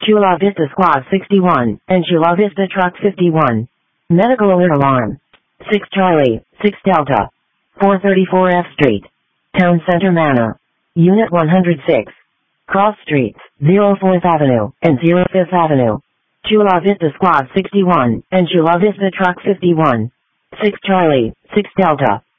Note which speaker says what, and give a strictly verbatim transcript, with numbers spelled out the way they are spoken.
Speaker 1: Chula Vista Squad sixty-one, and Chula Vista Truck fifty-one. Medical alert alarm. six Charlie, six Delta. four thirty-four F Street. Town Center Manor. Unit one hundred six. Cross Streets, zero fourth Avenue, and zero fifth Avenue. Chula Vista Squad sixty-one, and Chula Vista Truck fifty-one. six Charlie, six Delta.